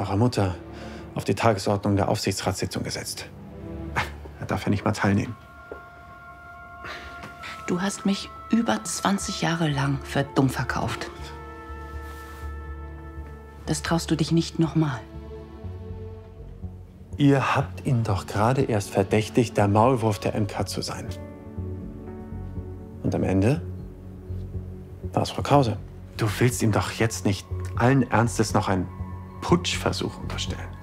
eurer Mutter auf die Tagesordnung der Aufsichtsratssitzung gesetzt. Er darf ja nicht mal teilnehmen. Du hast mich über 20 Jahre lang für dumm verkauft. Das traust du dich nicht nochmal. Ihr habt ihn doch gerade erst verdächtigt, der Maulwurf der MK zu sein. Und am Ende war es Frau Krause. Du willst ihm doch jetzt nicht allen Ernstes noch einen Putschversuch unterstellen.